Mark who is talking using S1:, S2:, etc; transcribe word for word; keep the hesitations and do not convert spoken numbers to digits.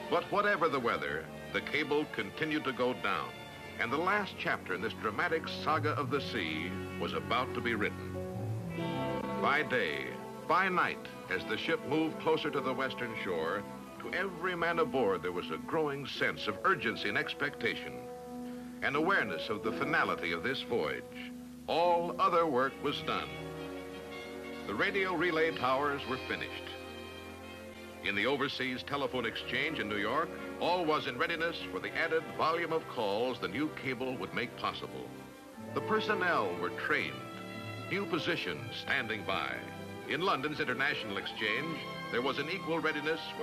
S1: But whatever the weather, the cable continued to go down, and the last chapter in this dramatic saga of the sea was about to be written. By day, by night, as the ship moved closer to the western shore, to every man aboard there was a growing sense of urgency and expectation, an awareness of the finality of this voyage. All other work was done. The radio relay towers were finished. In the overseas telephone exchange in New York, all was in readiness for the added volume of calls the new cable would make possible. The personnel were trained, new positions standing by. In London's international exchange, there was an equal readiness for